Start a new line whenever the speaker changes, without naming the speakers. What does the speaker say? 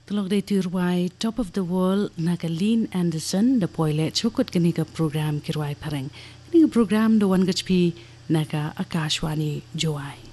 Tulog day turway Top of the World naga Lynn Anderson da poile chukot kaniga program kirway pareng. Kaniga program do wan gachpi naga Akashwani Joai.